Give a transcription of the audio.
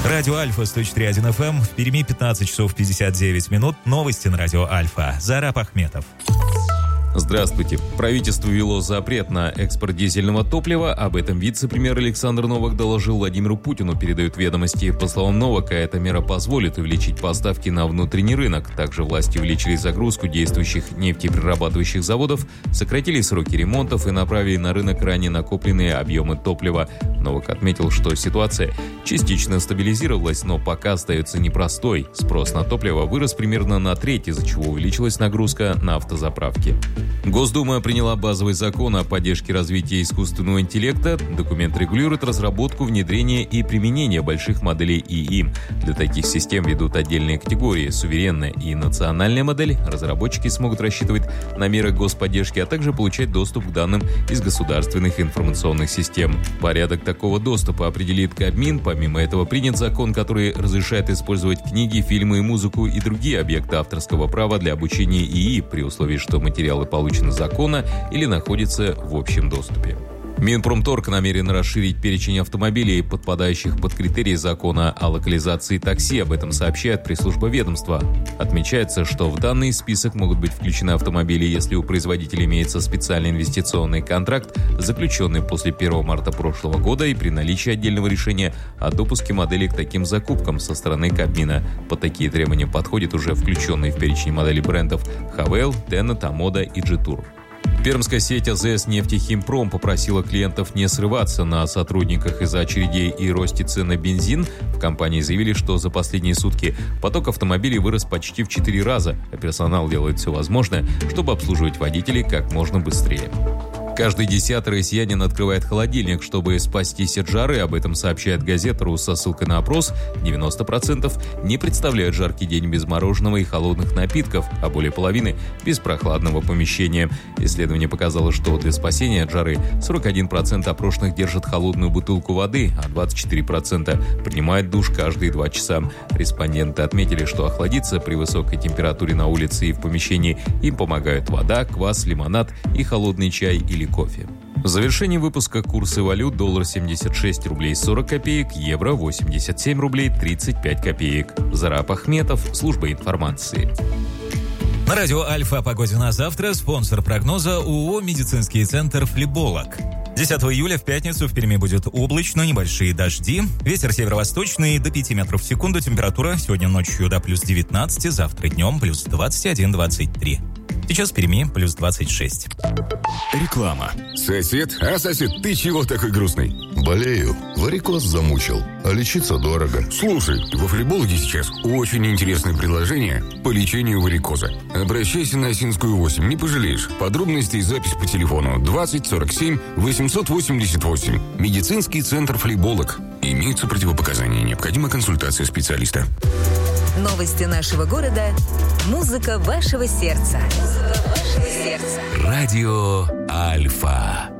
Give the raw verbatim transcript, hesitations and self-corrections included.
Радио Альфа сто четыре и один эф эм. В Перми пятнадцать часов пятьдесят девять минут. Новости на Радио Альфа. Зараб Ахметов. Здравствуйте. Правительство ввело запрет на экспорт дизельного топлива. Об этом вице-премьер Александр Новак доложил Владимиру Путину, передают «Ведомости». По словам Новака, эта мера позволит увеличить поставки на внутренний рынок. Также власти увеличили загрузку действующих нефтеперерабатывающих заводов, сократили сроки ремонтов и направили на рынок ранее накопленные объемы топлива. Новак отметил, что ситуация частично стабилизировалась, но пока остается непростой. Спрос на топливо вырос примерно на треть, из-за чего увеличилась нагрузка на автозаправки. Госдума приняла базовый закон о поддержке развития искусственного интеллекта. Документ регулирует разработку, внедрение и применение больших моделей ИИ. Для таких систем ведут отдельные категории – суверенная и национальная модель. Разработчики смогут рассчитывать на меры господдержки, а также получать доступ к данным из государственных информационных систем. Порядок такого доступа определит Кабмин. Помимо этого принят закон, который разрешает использовать книги, фильмы и музыку и другие объекты авторского права для обучения ИИ, при условии, что материалы получены законно или находятся в общем доступе. Минпромторг намерен расширить перечень автомобилей, подпадающих под критерии закона о локализации такси. Об этом сообщает пресс-служба ведомства. Отмечается, что в данный список могут быть включены автомобили, если у производителя имеется специальный инвестиционный контракт, заключенный после первого марта прошлого года, и при наличии отдельного решения о допуске моделей к таким закупкам со стороны Кабмина. Под такие требования подходят уже включенные в перечень моделей брендов Хавейл, Теннет, Амода и Джитур. Пермская сеть АЗС «Нефтехимпром» попросила клиентов не срываться на сотрудниках из-за очередей и росте цен на бензин. В компании заявили, что за последние сутки поток автомобилей вырос почти в четыре раза, а персонал делает все возможное, чтобы обслуживать водителей как можно быстрее. Каждый десятый россиянин открывает холодильник, чтобы спастись от жары. Об этом сообщает газета.ру со ссылкой на опрос. девяносто процентов не представляют жаркий день без мороженого и холодных напитков, а более половины – без прохладного помещения. Исследование показало, что для спасения от жары сорок один процент опрошенных держат холодную бутылку воды, а двадцать четыре процента принимают душ каждые два часа. Респонденты отметили, что охладиться при высокой температуре на улице и в помещении им помогают вода, квас, лимонад и холодный чай или кофе. В завершении выпуска курсы валют: доллар семьдесят шесть рублей сорок копеек, евро восемьдесят семь рублей тридцать пять копеек. Зараб Ахметов, служба информации. На радио Альфа о погоде на завтра. Спонсор прогноза ООО «Медицинский центр Флеболог». десятого июля в пятницу в Перми будет облачно, небольшие дожди. Ветер северо-восточный до пяти метров в секунду. Температура сегодня ночью до плюс девятнадцать, завтра днем плюс двадцать один - двадцать три. Сейчас в Перми плюс двадцать шесть. Реклама. Сосед? А, сосед, ты чего такой грустный? Болею. Варикоз замучил. А лечиться дорого. Слушай, во Флебологе сейчас очень интересное предложение по лечению варикоза. Обращайся на Осинскую восемь, не пожалеешь. Подробности и запись по телефону двадцать сорок семь восемьсот восемьдесят восемь. Медицинский центр Флеболог. Имеются противопоказания. Необходима консультация специалиста. Новости нашего города. Музыка вашего сердца. Музыка вашего сердца. Радио Альфа.